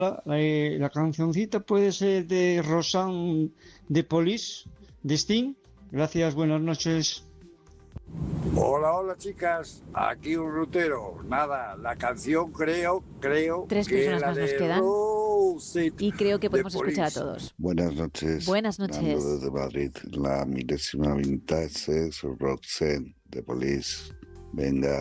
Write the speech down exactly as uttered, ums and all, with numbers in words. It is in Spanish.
La, eh, la cancioncita puede ser de Rosanne de Police, de Sting. Gracias, buenas noches. Hola, hola chicas, aquí un rutero. Nada, la canción creo, creo Tres que personas la más nos de quedan. Rose Y creo que de podemos escuchar a Police. todos. Buenas noches. Buenas Nando noches. desde Madrid. La milésima vintage es Roxanne de Police. Venga.